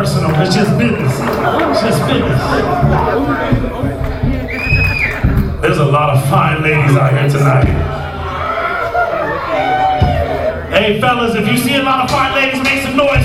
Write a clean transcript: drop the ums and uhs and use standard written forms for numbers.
personal. It's just business. It's just business. There's a lot of fine ladies out here tonight. Hey fellas, if you see a lot of fine ladies, make some noise